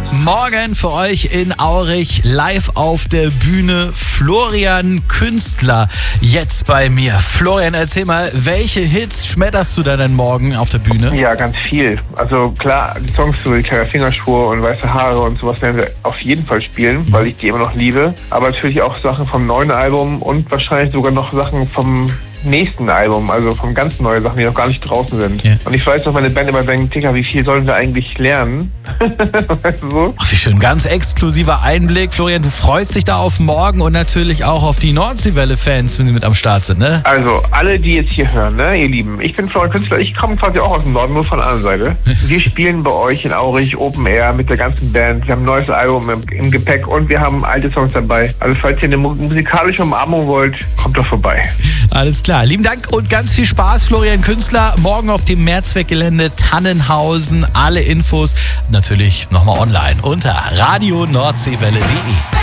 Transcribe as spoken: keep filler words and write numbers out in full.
Morgen für euch in Aurich live auf der Bühne Florian Künstler jetzt bei mir. Florian, erzähl mal, welche Hits schmetterst du da denn morgen auf der Bühne? Ja, ganz viel. Also klar, die Songs so wie Kleiner Fingerschwur und Weiße Haare und sowas werden wir auf jeden Fall spielen, weil ich die immer noch liebe. Aber natürlich auch Sachen vom neuen Album und wahrscheinlich sogar noch Sachen vom nächsten Album, also von ganz neuen Sachen, die noch gar nicht draußen sind. Ja. Und ich weiß noch, meine Band immer denkt, Digga, wie viel sollen wir eigentlich lernen? Weißt du so? Ach, wie schön, ganz exklusiver Einblick. Florian, du freust dich da auf morgen und natürlich auch auf die Nordseewelle-Fans, wenn sie mit am Start sind, ne? Also, alle, die jetzt hier hören, ne, ihr Lieben, ich bin Florian Künstler, ich komme quasi auch aus dem Norden, nur von der anderen Seite. Wir spielen bei euch in Aurich Open Air mit der ganzen Band. Wir haben ein neues Album im, im Gepäck und wir haben alte Songs dabei. Also, falls ihr eine musikalische Umarmung wollt, kommt doch vorbei. Alles klar. Lieben Dank und ganz viel Spaß, Florian Künstler. Morgen auf dem Mehrzweckgelände Tannenhausen. Alle Infos natürlich nochmal online unter radio nordseewelle punkt de.